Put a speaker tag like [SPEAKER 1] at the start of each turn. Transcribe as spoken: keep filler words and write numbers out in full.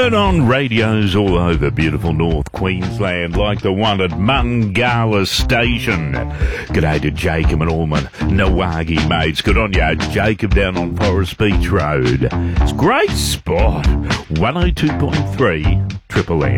[SPEAKER 1] Heard on radios all over beautiful North Queensland, like the one at Mungala Station. G'day to Jacob and all my Nawagi mates. Good on ya, Jacob, down on Forest Beach Road. It's a great spot. one oh two point three Triple M.